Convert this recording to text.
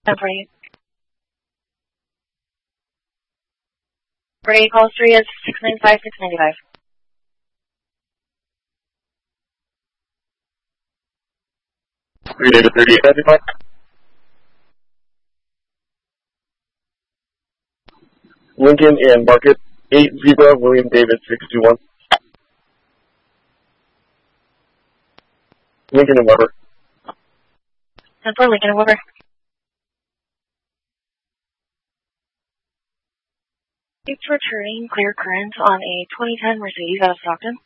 1048. Brady calls 3 is 695, 695. David 3895. Lincoln and Market 8 Zebra William David 621. Lincoln and Weber. 10-4, Lincoln and Weber. It's returning clear current on a 2010 Mercedes out of Stockton.